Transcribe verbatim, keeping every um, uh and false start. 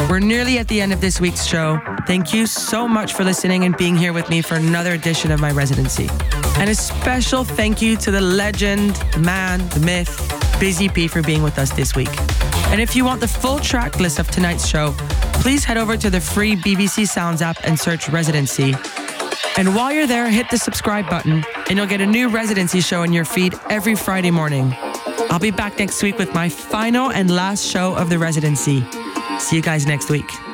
We're nearly at the end of this week's show. Thank you so much for listening and being here with me for another edition of my residency. And a special thank you to the legend, the man, the myth, Busy P for being with us this week. And if you want the full track list of tonight's show, please head over to the free B B C Sounds app and search Residency. And while you're there, hit the subscribe button and you'll get a new Residency show in your feed every Friday morning. I'll be back next week with my final and last show of the Residency. See you guys next week.